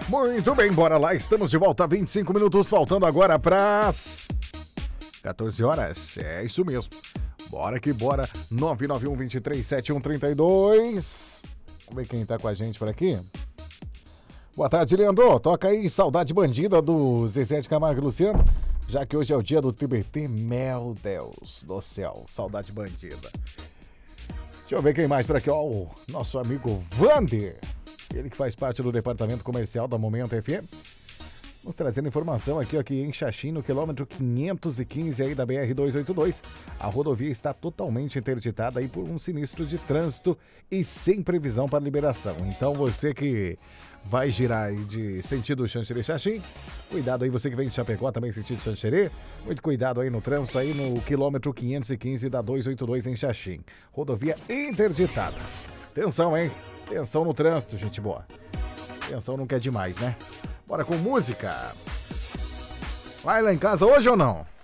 Muito bem, bora lá. Estamos de volta, 25 minutos, faltando agora para as 14 horas. É isso mesmo. Bora que bora. 991-237132. Vamos ver quem tá com a gente por aqui. Boa tarde, Leandro. Toca aí Saudade Bandida do Zezé de Camargo e Luciano. Já que hoje é o dia do TBT. Meu Deus do céu. Saudade Bandida. Deixa eu ver quem mais por aqui. Ó, o nosso amigo Vander. Ele que faz parte do departamento comercial da Momento FM. Vamos trazendo informação aqui em Xaxim, no quilômetro 515 aí da BR-282. A rodovia está totalmente interditada aí por um sinistro de trânsito e sem previsão para liberação. Então você que vai girar aí de sentido Xanxerê-Xaxim, cuidado aí, você que vem de Chapecó também sentido Xanxerê, muito cuidado aí no trânsito aí no quilômetro 515 da 282 em Xaxim. Rodovia interditada. Atenção, hein? Atenção no trânsito, gente boa. Atenção não quer demais, né? Bora com música. Vai lá em casa hoje ou não?